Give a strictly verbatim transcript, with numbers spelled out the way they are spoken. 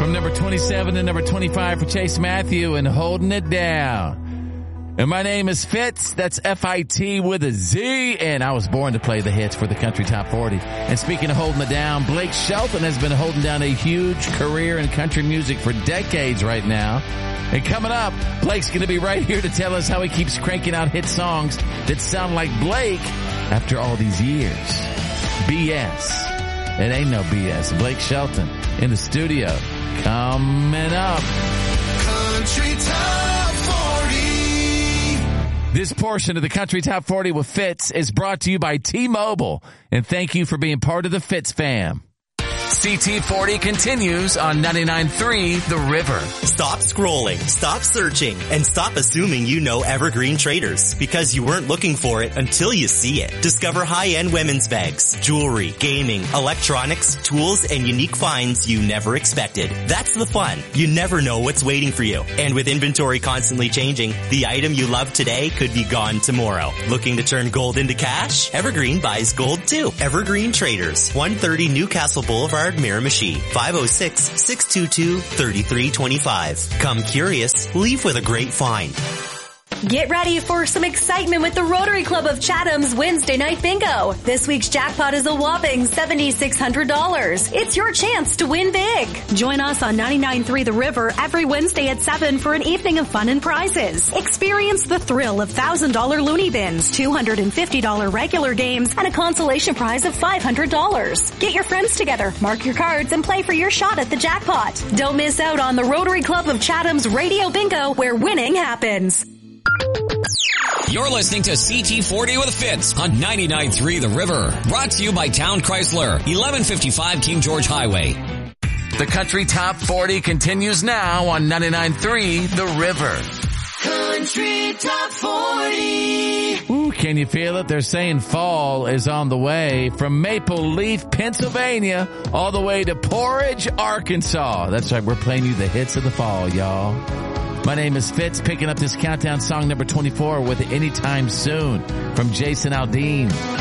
From number twenty-seven to number twenty-five for Chase Matthew and Holding It Down. And my name is Fitz. That's F I T with a Z. And I was born to play the hits for the Country Top forty. And speaking of holding it down, Blake Shelton has been holding down a huge career in country music for decades right now. And coming up, Blake's going to be right here to tell us how he keeps cranking out hit songs that sound like Blake after all these years. B S. It ain't no B S. Blake Shelton in the studio. Coming up. Country Top forty. This portion of the Country Top forty with Fitz is brought to you by T-Mobile. And thank you for being part of the Fitz fam. C T forty continues on ninety-nine point three The River. Stop scrolling, stop searching, and stop assuming you know Evergreen Traders because you weren't looking for it until you see it. Discover high-end women's bags, jewelry, gaming, electronics, tools, and unique finds you never expected. That's the fun. You never know what's waiting for you. And with inventory constantly changing, the item you love today could be gone tomorrow. Looking to turn gold into cash? Evergreen buys gold too. Evergreen Traders, one thirty Newcastle Boulevard, Miramichi, five oh six, six two two, three three two five. Come curious, leave with a great find. Get ready for some excitement with the Rotary Club of Chatham's Wednesday Night Bingo. This week's jackpot is a whopping seven thousand six hundred dollars. It's your chance to win big. Join us on ninety-nine point three The River every Wednesday at seven for an evening of fun and prizes. Experience the thrill of one thousand dollars loony bins, two hundred fifty dollars regular games, and a consolation prize of five hundred dollars. Get your friends together, mark your cards, and play for your shot at the jackpot. Don't miss out on the Rotary Club of Chatham's Radio Bingo, where winning happens. You're listening to C T forty with Fitz on ninety-nine point three The River. Brought to you by Town Chrysler, eleven fifty-five King George Highway. The Country Top forty continues now on ninety-nine point three The River. Country Top forty. Ooh, can you feel it? They're saying fall is on the way from Maple Leaf, Pennsylvania, all the way to Porridge, Arkansas. That's right, we're playing you the hits of the fall, y'all. My name is Fitz, picking up this countdown song number twenty-four with Anytime Soon from Jason Aldean.